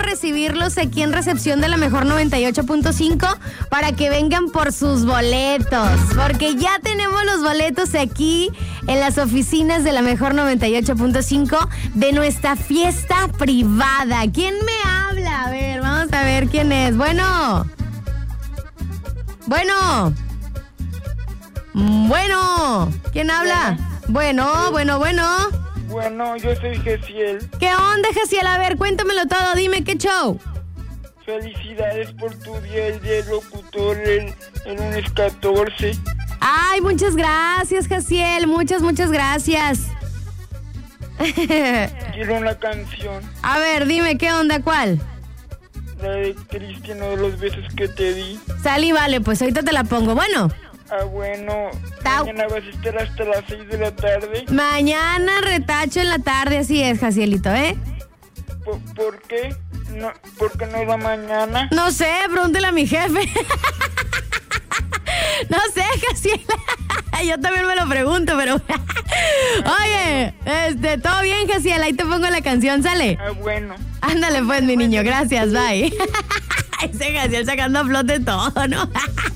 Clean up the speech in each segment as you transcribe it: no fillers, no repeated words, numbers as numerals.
recibirlos aquí en recepción de la Mejor 98.5 para que vengan por sus boletos. Porque ya tenemos los boletos aquí en las oficinas de la Mejor 98.5 de nuestra fiesta privada. ¿Quién me habla? A ver, vamos a ver quién es. Bueno, ¿quién habla? Bueno. Bueno, yo soy Gesiel. ¿Qué onda, Gesiel? A ver, cuéntamelo todo, dime qué show. Felicidades por tu día, el día del locutor, el lunes 14. Ay, muchas gracias, Gesiel, muchas gracias. Quiero una canción. A ver, dime, ¿qué onda, cuál? La de Cristian, uno de los besos que te di. Salí, vale, pues ahorita te la pongo, bueno. Bueno, mañana vas a estar hasta las 6 de la tarde. Mañana retacho en la tarde, así es, Jacielito, ¿eh? ¿Por qué? No, ¿por qué no la mañana? No sé, pregúntale a mi jefe. No sé, Jaciela. Yo también me lo pregunto, pero... Oye, todo bien, Jaciela, ahí te pongo la canción, ¿sale? Bueno. Ándale pues, mi niño, gracias, bye. Ese Jaciel sacando a flote todo, ¿no?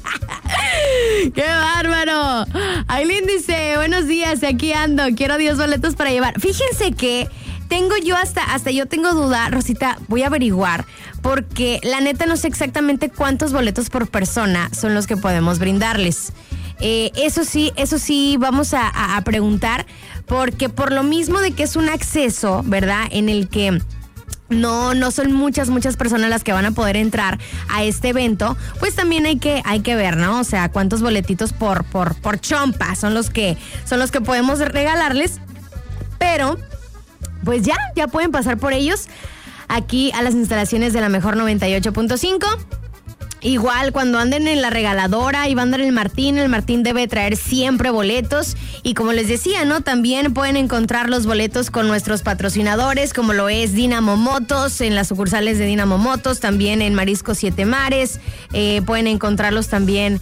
¡Qué bárbaro! Aileen dice, buenos días, aquí ando, quiero 10 boletos para llevar. Fíjense que tengo yo hasta yo tengo duda, Rosita, voy a averiguar, porque la neta no sé exactamente cuántos boletos por persona son los que podemos brindarles. Eso sí, vamos a preguntar, porque por lo mismo de que es un acceso, ¿verdad?, en el que... No son muchas personas las que van a poder entrar a este evento, pues también hay que ver, ¿no? O sea, cuántos boletitos por chompa son los que podemos regalarles, pero pues ya pueden pasar por ellos aquí a las instalaciones de la Mejor 98.5. Igual cuando anden en la regaladora y van a andar el Martín debe traer siempre boletos. Y como les decía, ¿no? También pueden encontrar los boletos con nuestros patrocinadores, como lo es Dinamo Motos, en las sucursales de Dinamo Motos, también en Marisco Siete Mares. Pueden encontrarlos también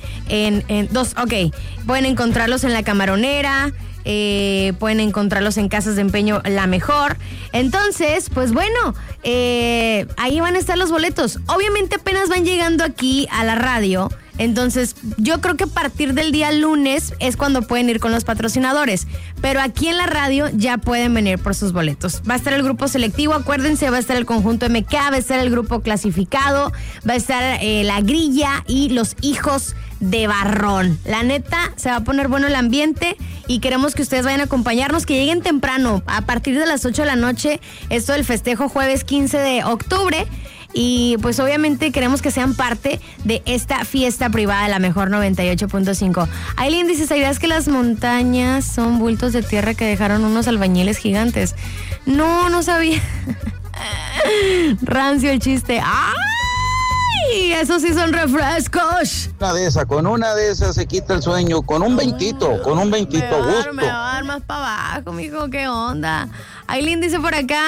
pueden encontrarlos en La Camaronera. Pueden encontrarlos en Casas de Empeño La Mejor. Entonces, pues bueno, ahí van a estar los boletos. Obviamente apenas van llegando aquí a la radio. Entonces, yo creo que a partir del día lunes es cuando pueden ir con los patrocinadores. Pero aquí en la radio ya pueden venir por sus boletos. Va a estar el grupo selectivo, acuérdense, va a estar el conjunto MK, va a estar el grupo clasificado, va a estar la grilla y los hijos de Barrón. La neta, se va a poner bueno el ambiente y queremos que ustedes vayan a acompañarnos, que lleguen temprano, a partir de las 8 de la noche, esto del festejo jueves 15 de octubre. Y pues obviamente queremos que sean parte de esta fiesta privada de la Mejor 98.5. Aileen dice, ¿sabías que las montañas son bultos de tierra que dejaron unos albañiles gigantes? No sabía. Rancio el chiste. ¡Ay! Esos sí son refrescos. Con una de esas se quita el sueño, con un 20, gusto. Me va a dar más para abajo, mijo, ¿qué onda? Aileen dice por acá...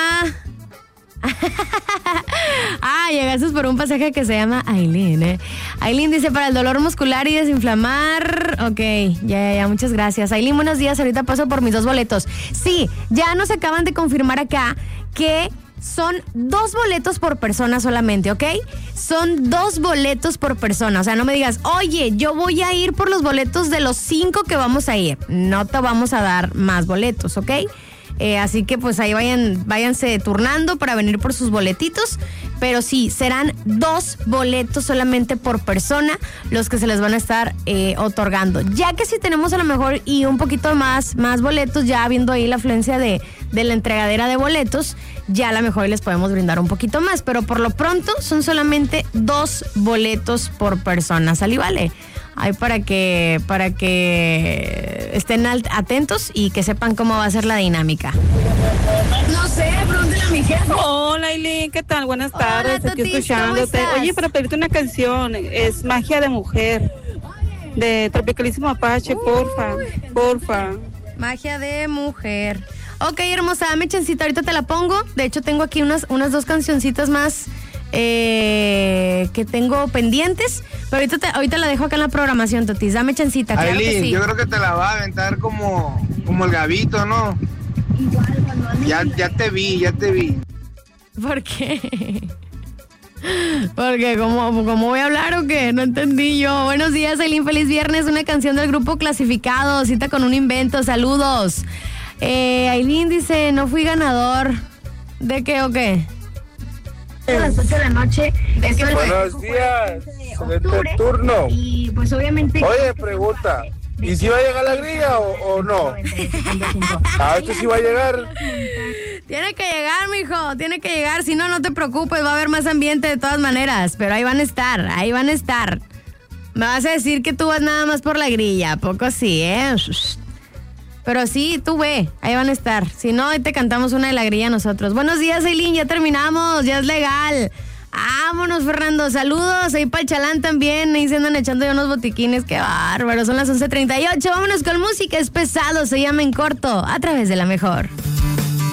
llegaste por un pasaje que se llama Aileen, Aileen dice, para el dolor muscular y desinflamar. Ok, ya, muchas gracias. Aileen, buenos días, ahorita paso por mis 2 boletos. Sí, ya nos acaban de confirmar acá que son 2 boletos por persona solamente, ¿ok? Son 2 boletos por persona. O sea, no me digas, oye, yo voy a ir por los boletos de los 5 que vamos a ir. No te vamos a dar más boletos, ¿ok? Así que pues ahí váyanse turnando para venir por sus boletitos, pero sí, serán 2 boletos solamente por persona los que se les van a estar otorgando, ya que si tenemos a lo mejor y un poquito más boletos, ya viendo ahí la afluencia de la entregadera de boletos, ya a lo mejor les podemos brindar un poquito más, pero por lo pronto son solamente 2 boletos por persona, ¿sale? Vale. Ahí para que estén atentos y que sepan cómo va a ser la dinámica. No sé, pregúntale a mi jefe. Hola, Aileen, ¿qué tal? Buenas tardes, Hola, aquí Totis, escuchándote. ¿cómo estás? Oye, para pedirte una canción, es Magia de Mujer, de Tropicalísimo Apache, porfa. Magia de Mujer. Ok, hermosa, dame chancita, ahorita te la pongo. De hecho, tengo aquí unas 2 cancioncitas más que tengo pendientes, pero ahorita la dejo acá en la programación, Totis. Dame chancita, claro que sí. Yo creo que te la va a aventar como el Gabito, ¿no? Ya te vi. ¿Por qué? Porque, ¿cómo voy a hablar o qué? No entendí yo. Buenos días, Aileen. Feliz viernes. Una canción del grupo Clasificado. Cita con un invento. Saludos. Aileen dice, no fui ganador. ¿De qué o qué? A las 8 de la noche. Buenos días. Excelente turno. Y pues obviamente. Oye, pregunta. ¿Y si va a llegar la grilla o no? ¿Esto sí va a llegar? Tiene que llegar, mijo, tiene que llegar. Si no, no te preocupes, va a haber más ambiente de todas maneras. Pero ahí van a estar. Me vas a decir que tú vas nada más por la grilla. ¿A poco sí, Pero sí, tú ve, ahí van a estar. Si no, hoy te cantamos una de la grilla nosotros. Buenos días, Aileen, ya terminamos, ya es legal. Vámonos, Fernando, saludos. Ahí para el Chalán también, ahí se andan echando ya unos botiquines, qué bárbaro. Son las 11:38, vámonos con música, es pesado, se llama En Corto, a través de La Mejor.